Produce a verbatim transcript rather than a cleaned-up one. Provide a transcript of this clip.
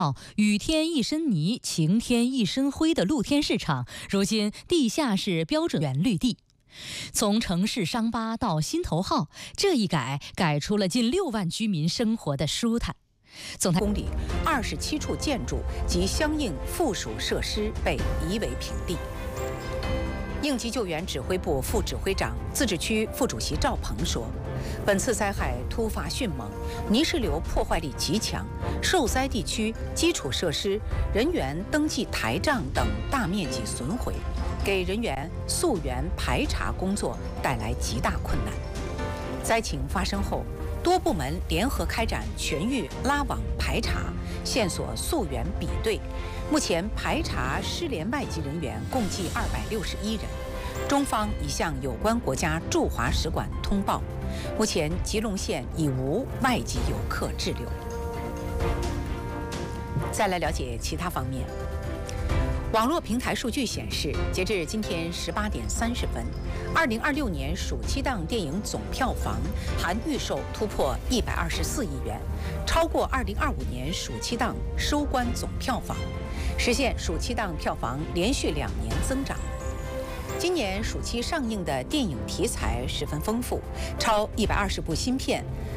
哦，雨天一身泥，晴天一身灰的露天市场，如今地下是标准原绿地。从城市伤疤到心头好，这一改，改出了近六万居民生活的舒坦。总公里，二十七处建筑及相应附属设施被夷为平地。应急救援指挥部副指挥长、自治区副主席赵鹏说，本次灾害突发迅猛，泥石流破坏力极强，受灾地区基础设施、人员登记台账等大面积损毁，给人员溯源排查工作带来极大困难。灾情发生后，多部门联合开展全域拉网排查、线索溯源比对。目前排查失联外籍人员共计二百六十一人，中方已向有关国家驻华使馆通报，目前吉隆县已无外籍游客滞留。再来了解其他方面。网络平台数据显示，截至今天十八点三十分，二零二六年暑期档电影总票房含预售突破一百二十四亿元，超过二零二五年暑期档收官总票房，实现暑期档票房连续两年增长。今年暑期上映的电影题材十分丰富，超一百二十部新片，